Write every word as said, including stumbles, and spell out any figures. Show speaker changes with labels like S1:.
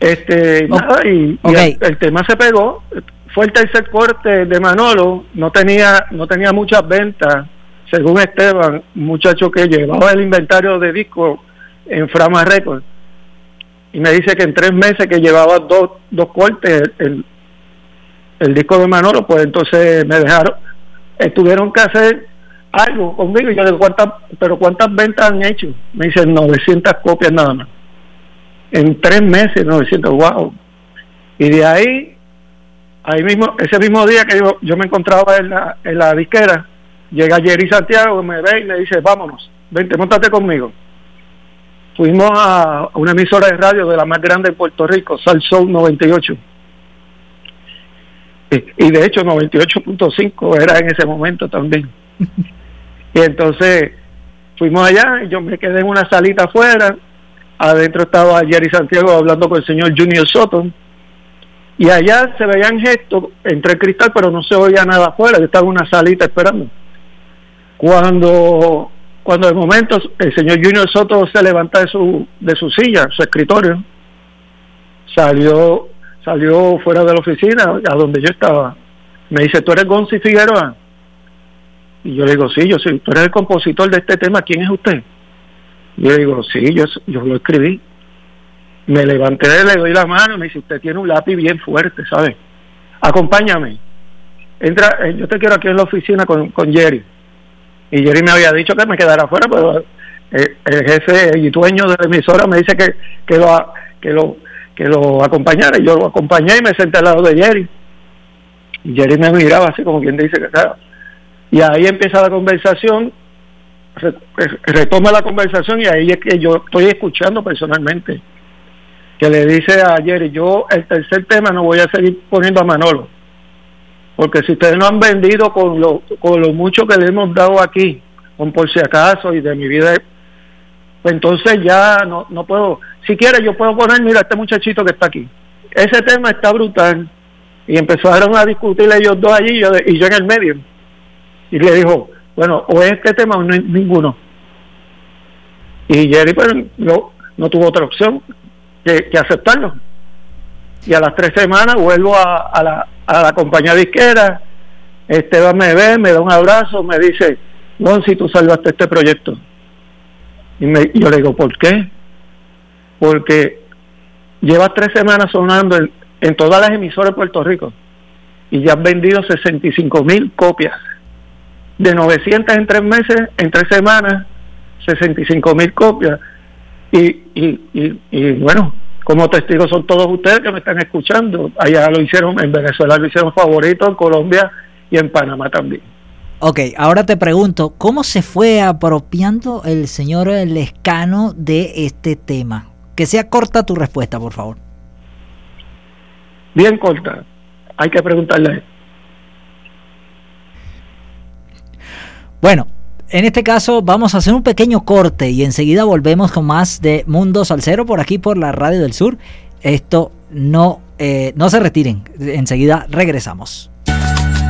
S1: Este,
S2: oh,
S1: nada, y,
S2: okay.
S1: y el, el tema se pegó. Fue el tercer corte de Manolo, no tenía, no tenía muchas ventas, según Esteban, un muchacho que llevaba el inventario de discos en Frama Records, y me dice que en tres meses que llevaba dos, dos cortes el, el disco de Manolo, pues entonces me dejaron, eh, tuvieron que hacer algo conmigo, y yo le digo, ¿cuántas, pero cuántas ventas han hecho? Me dicen novecientas copias nada más, en tres meses, novecientas, wow. Y de ahí, ahí mismo, ese mismo día que yo, yo me encontraba en la, en la disquera, llega Jerry Santiago, me ve y me dice, vámonos, vente, móntate conmigo. Fuimos a una emisora de radio de la más grande en Puerto Rico, Sal Soul noventa y ocho. Y, y de hecho noventa y ocho punto cinco era en ese momento también. Y entonces fuimos allá y yo me quedé en una salita afuera. Adentro estaba Jerry Santiago hablando con el señor Junior Soto. Y allá se veían gestos entre el cristal, pero no se oía nada afuera. Yo estaba en una salita esperando. Cuando... Cuando de momento el señor Junior Soto se levanta de su de su silla, su escritorio, salió salió fuera de la oficina a donde yo estaba. Me dice, ¿tú eres Gonzi Figueroa? Y yo le digo, sí, yo soy. ¿Tú eres el compositor de este tema? ¿Quién es usted? Y yo le digo, sí, yo, yo lo escribí. Me levanté, le doy la mano y me dice, usted tiene un lápiz bien fuerte, ¿sabes? Acompáñame. Entra, yo te quiero aquí en la oficina con, con Jerry. Y Jerry me había dicho que me quedara afuera, pero el, el jefe y dueño de la emisora me dice que, que lo que lo que lo acompañara. Y yo lo acompañé y me senté al lado de Jerry. Y Jerry me miraba así como quien dice que claro. Y ahí empieza la conversación, re, retoma la conversación y ahí es que yo estoy escuchando personalmente. Que le dice a Jerry, yo el tercer tema no voy a seguir poniendo a Manolo. Porque si ustedes no han vendido con lo, con lo mucho que le hemos dado aquí, con Por Si Acaso y de mi vida, pues entonces ya no, no puedo. Si quiere yo puedo poner, mira, este muchachito que está aquí. Ese tema está brutal. Y empezaron a discutir ellos dos allí y yo, y yo en el medio. Y le dijo, bueno, o es este tema o no es ninguno. Y Jerry pues no, no tuvo otra opción que, que aceptarlo. Y a las tres semanas vuelvo a, a la a la compañía disquera. Esteban me ve, me da un abrazo, me dice, Gonzi, tú salvaste este proyecto. Y, me, y yo le digo, ¿por qué? Porque llevas tres semanas sonando en, en todas las emisoras de Puerto Rico y ya has vendido sesenta y cinco mil copias. De novecientas en tres meses, en tres semanas, sesenta y cinco mil copias. Y, y, y, y bueno, como testigos son todos ustedes que me están escuchando. Allá lo hicieron, en Venezuela lo hicieron favorito, en Colombia y en Panamá también.
S2: Ok, ahora te pregunto, ¿cómo se fue apropiando el señor Lescano de este tema? Que sea corta tu respuesta, por favor.
S1: Bien corta, hay que preguntarle a él.
S2: Bueno, en este caso vamos a hacer un pequeño corte y enseguida volvemos con más de Mundo Salsero por aquí por la Radio del Sur. Esto no, eh, no se retiren, enseguida regresamos.